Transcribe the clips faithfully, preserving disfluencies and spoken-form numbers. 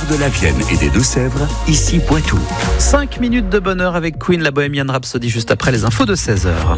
l'heure de la Vienne et des Deux-Sèvres, ici Poitou. cinq minutes de bonheur avec Queen, la Bohemian Rhapsody, juste après les infos de seize heures.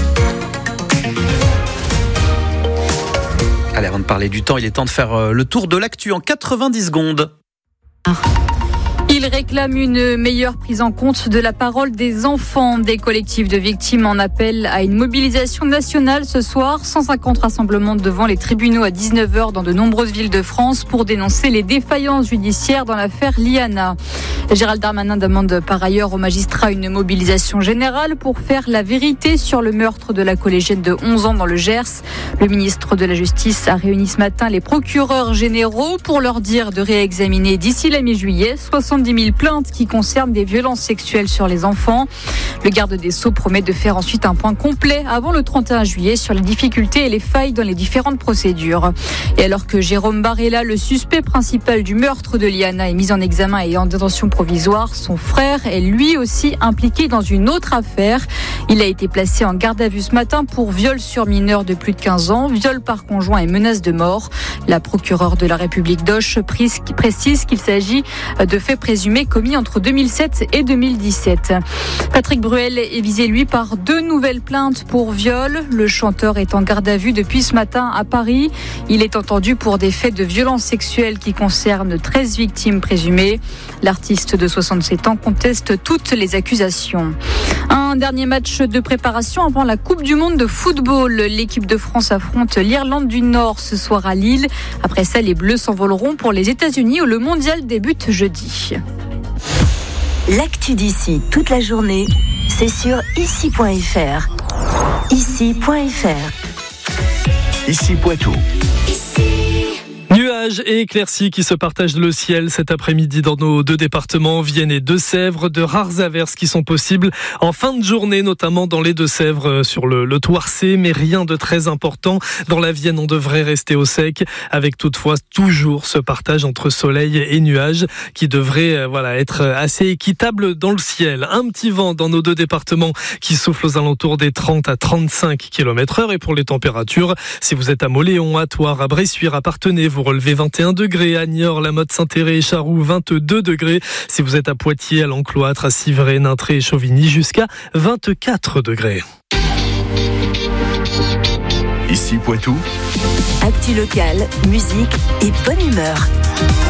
Allez, avant de parler du temps, il est temps de faire le tour de l'actu en quatre-vingt-dix secondes. Il réclame une meilleure prise en compte de la parole des enfants. Des collectifs de victimes en appellent à une mobilisation nationale ce soir. cent cinquante rassemblements devant les tribunaux à dix-neuf heures dans de nombreuses villes de France pour dénoncer les défaillances judiciaires dans l'affaire Liana. Gérald Darmanin demande par ailleurs aux magistrats une mobilisation générale pour faire la vérité sur le meurtre de la collégienne de onze ans dans le Gers. Le ministre de la Justice a réuni ce matin les procureurs généraux pour leur dire de réexaminer d'ici la mi-juillet soixante-dix mille plaintes qui concernent des violences sexuelles sur les enfants. Le garde des Sceaux promet de faire ensuite un point complet avant le trente et un juillet sur les difficultés et les failles dans les différentes procédures. Et alors que Jérôme Barella, le suspect principal du meurtre de Liana, est mis en examen et en détention provisoire, son frère est lui aussi impliqué dans une autre affaire. Il a été placé en garde à vue ce matin pour viol sur mineur de plus de quinze ans, viol par conjoint et menace de mort. La procureure de la République d'Auch précise qu'il s'agit de faits présumés commis entre deux mille sept et deux mille dix-sept. Patrick Bruel est visé, lui, par deux nouvelles plaintes pour viol. Le chanteur est en garde à vue depuis ce matin à Paris. Il est entendu pour des faits de violence sexuelle qui concernent treize victimes présumées. L'artiste de soixante-sept ans conteste toutes les accusations. Un dernier match de préparation avant la Coupe du Monde de football. L'équipe de France affronte l'Irlande du Nord ce soir à Lille. Après ça, les Bleus s'envoleront pour les États-Unis où le mondial débute jeudi. L'actu d'ici toute la journée, c'est sur ici point f r. ici point f r. Ici Poitou. Nuages et éclaircies qui se partagent le ciel cet après-midi dans nos deux départements, Vienne et Deux-Sèvres. De rares averses qui sont possibles en fin de journée, notamment dans les Deux-Sèvres sur le, le Thouarcé, mais rien de très important. Dans la Vienne, on devrait rester au sec, avec toutefois toujours ce partage entre soleil et nuages qui devrait voilà, être assez équitable dans le ciel. Un petit vent dans nos deux départements qui souffle aux alentours des trente à trente-cinq kilomètres heure. Et pour les températures, si vous êtes à Mauléon, à Thouars, à Bressuire, à Parthenay, vous relevez vingt et un degrés, à Niort, La Motte, Saint-Théré et Charroux, vingt-deux degrés. Si vous êtes à Poitiers, à l'Encloître, à Civray, Nintré et Chauvigny, jusqu'à vingt-quatre degrés. Ici Poitou. Actu locale, musique et bonne humeur.